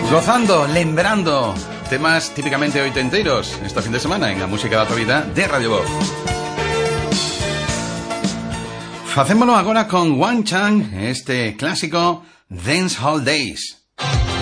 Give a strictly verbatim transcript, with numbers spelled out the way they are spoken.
Gozando, lembrando temas típicamente oitenteros este fin de semana en la música da tua vida de Radio Voz. Facémolo agora con One Chang, este clásico Dance Hall Days.